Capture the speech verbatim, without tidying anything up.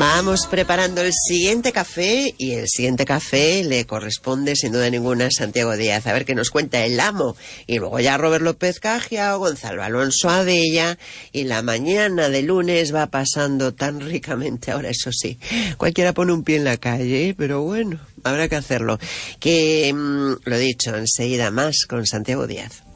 Vamos preparando el siguiente café y el siguiente café le corresponde sin duda ninguna a Santiago Díaz. A ver qué nos cuenta el amo. Y luego ya Robert López Cajiao, Gonzalo Alonso Adella. Y la mañana de lunes va pasando tan ricamente. Ahora, eso sí, cualquiera pone un pie en la calle, ¿eh? Pero bueno, habrá que hacerlo. Que, mmm, lo dicho, enseguida más con Santiago Díaz.